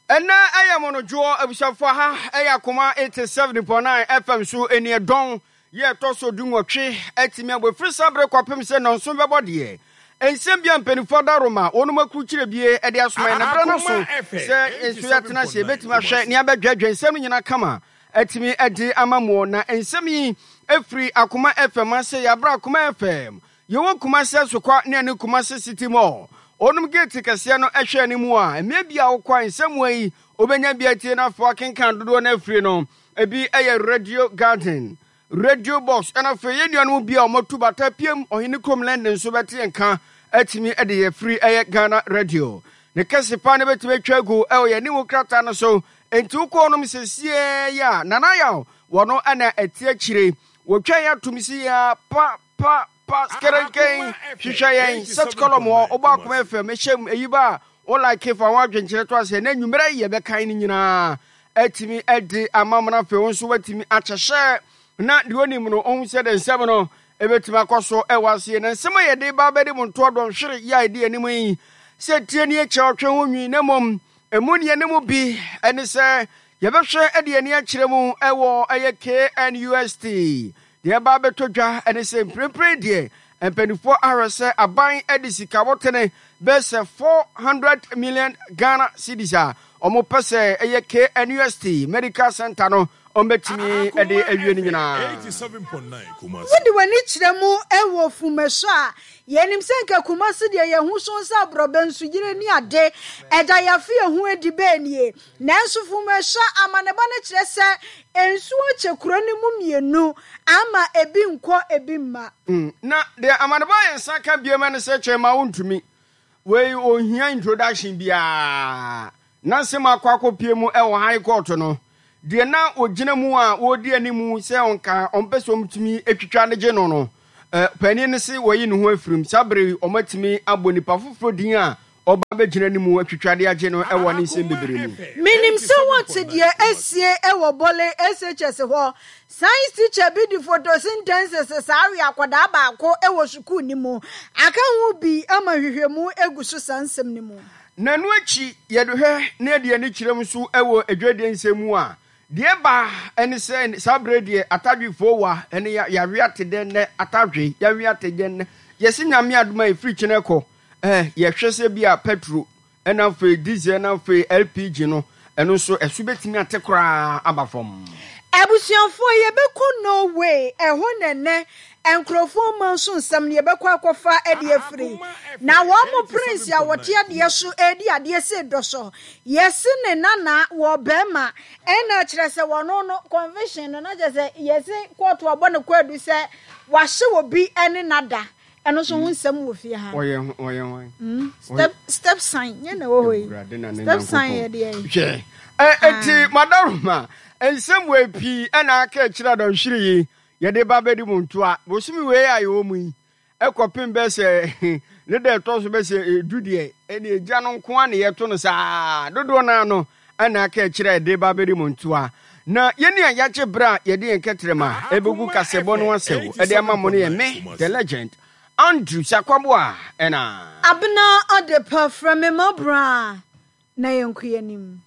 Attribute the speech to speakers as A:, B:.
A: Ena aya monojo abusafo ha aya koma 87.9 FM so eni don ye to so dunwotwe atimi abofri sabre kwapem se nonso bebode ensem bia mpanifo daroma onum akruchire bie ede asoma na bra no so se enso yatena se betima hwe ne abadwadwa ensem nyina kama atimi ade amamuo na ensem yi efri akoma FM ase ya bra akoma FM yewo kuma se so kwa ne ne kuma se city mall onum gate kase no ehwe ni mu a emebia wo kwa nsem yi obenya bia tie na fo kenkan dodo na afri no ebi eye radio garden radio box ana fe ye nuanu bia o matu bata piem ohini krom london so bete enka atimi ede ye free eye Ghana radio ne kase pa ne betime twagu e ye ni wo krata no so enti wo ko onum sesie ya nana ya wono ana etie chire wo twa ya tumisi ya pa skerenken hwehweyen set column oba koma FM ehyem eyiba o like fa wa dwenkyere to ase na nwumere ye be kan ni nyina atimi ade amamna fe wonso watimi akyehye na de onim no ohun se de nsem no ebetimi akoso ewase na nsem ye de ba bede monto odon hwere ya ide anim yi se tie ni eche otwe honwi na mom emu ne ne mu bi ene se ye be hwe ade ani akyere mu ewo eye KNUST de ba beto dwa ene se mprempre de empanifo arese aban edisika wotene bese 400 million Ghana cedis a omo pese eye KNUST medical center no ombetimi ede awie ni nyina
B: 87.9 Kumasi
C: wodi wani kiremu ewo fumeso a yenim senka Kumasi de ye hu so nsa brobensu gire ni ade eda yafe hu edibe nie nanso fumeso amaneba ne kire se ensu ochekuro ni mu mienu ama ebi nko ebi mma
A: na de amaneba yensa ka biema ne se chema wontumi we ohia introduction bia na se makwakopie mu ewo high court no de na ogina mu a wodi animu se onka onpeso mtumi etwitwa ne je no pani ne se woyi ne ho afirim sabre omatimi abonipa foforo din a oba begina animu atwitwa de age no ewo ne se bebere mu
C: minim se wote de esie ewo bole SHS ho science teacher bi di photosynthesis sari akoda ba ko ewo sukuu ni mu aka hu bi ama hwehwemu eguso sansem ni mu
A: na no achi yedohwe na de ani kirem so ewo adwade nsemu a de ba ene se sabre de atadwefo wa ene ya wiate de ne atadwe ya wiate de ne yesi nyame adoma e free chineko ye hwese bia petrol ena fe diesel na fe LPG no eno so esubetimi atekora abafom
C: abusianfo ye beko no way eho nene enkrofo manso nsam ne beko akofa ede afri na wo mo prince ya wote ade so edi ade se doso yesi ne nana wo bema ena kire se wono no convention no na je se yesi court obo ne kwadu se wahye obi ene nada eno so hu nsam wo fie ha
A: oye
C: step sign ye na wo hoyi step sign ye de
A: eti madaruma ensem we pi ena aka kira don hwiri ye de ba bedi muntu a bosumi we ayo mu yi ekopim be se ne de to so be se dudie ene eja no nko a ne ye to no saa dodo na no ena aka kira de ba bedi muntu a na yeni a yache bra ye de enketrema ebegu kasebo no asewo e de amamo no ye me the legend Andrew Sakwabwa ena
C: abna ode pa from me mobra na yenkuyanim